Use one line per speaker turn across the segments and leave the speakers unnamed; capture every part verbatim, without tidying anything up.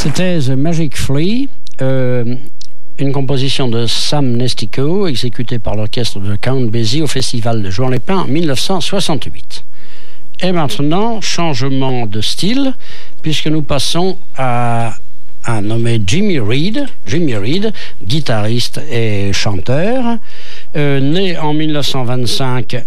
C'était The Magic Flea, euh, une composition de Sam Nestico, exécutée par l'orchestre de Count Basie au Festival de Juan-les-Pins en mille neuf cent soixante-huit. Et maintenant, changement de style, puisque nous passons à un nommé Jimmy Reed, Jimmy Reed, guitariste et chanteur, euh, né en mille neuf cent vingt-cinq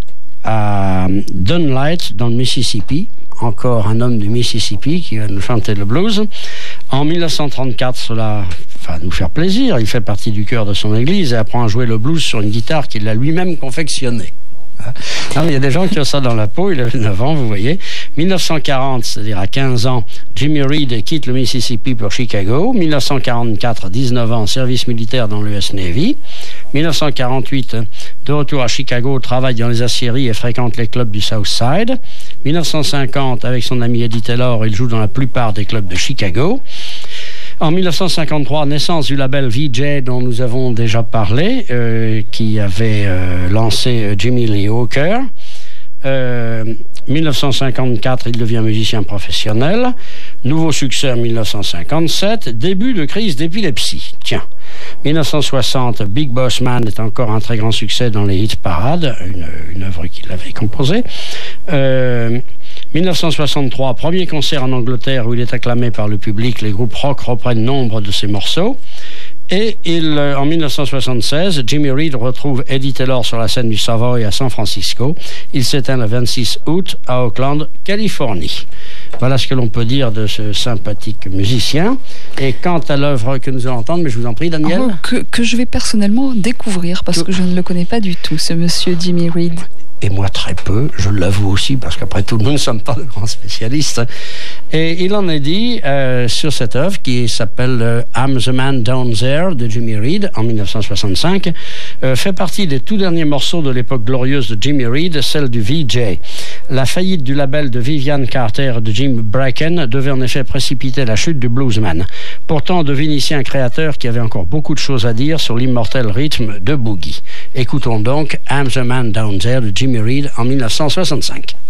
à Dunlight, dans le Mississippi. Encore un homme du Mississippi qui va nous chanter le blues. En mille neuf cent trente-quatre, cela va nous faire plaisir. Il fait partie du chœur de son église et apprend à jouer le blues sur une guitare qu'il a lui-même confectionnée. Non, il y a des gens qui ont ça dans la peau. Il avait neuf ans, vous voyez. mille neuf cent quarante, c'est-à-dire à quinze ans, Jimmy Reed quitte le Mississippi pour Chicago. mille neuf cent quarante-quatre, dix-neuf ans, service militaire dans l'U S Navy. mille neuf cent quarante-huit, de retour à Chicago, travaille dans les aciéries et fréquente les clubs du South Side. mille neuf cent cinquante, avec son ami Eddie Taylor, il joue dans la plupart des clubs de Chicago. En mille neuf cent cinquante-trois, naissance du label V J dont nous avons déjà parlé, euh, qui avait euh, lancé euh, Jimmy Lee Hooker. Euh, mille neuf cent cinquante-quatre, il devient musicien professionnel. Nouveau succès en mille neuf cent cinquante-sept. Début de crise d'épilepsie. Tiens. mille neuf cent soixante, Big Boss Man est encore un très grand succès dans les hit parades, une, une œuvre qu'il avait composée. Euh, mille neuf cent soixante-trois, premier concert en Angleterre où il est acclamé par le public. Les groupes rock reprennent nombre de ses morceaux. Et il, en mille neuf cent soixante-seize, Jimmy Reed retrouve Eddie Taylor sur la scène du Savoy à San Francisco. Il s'éteint le vingt-six août à Oakland, Californie. Voilà ce que l'on peut dire de ce sympathique musicien. Et quant à l'œuvre que nous allons entendre, mais je vous en prie, Daniel.
Oh, que, que je vais personnellement découvrir, parce tout. que je ne le connais pas du tout, ce monsieur Jimmy Reed.
Et moi très peu, je l'avoue aussi, parce qu'après tout, nous ne sommes pas de grands spécialistes. Et il en est dit euh, sur cette œuvre qui s'appelle euh, I'm the Man Down There de Jimmy Reed en mille neuf cent soixante-cinq, euh, fait partie des tout derniers morceaux de l'époque glorieuse de Jimmy Reed, celle du V J. La faillite du label de Vivian Carter et de Jim Bracken devait en effet précipiter la chute du bluesman. Pourtant, devine ici un créateur qui avait encore beaucoup de choses à dire sur l'immortel rythme de boogie. Écoutons donc I'm the Man Down There de Jimmy Reed en mille neuf cent soixante-cinq.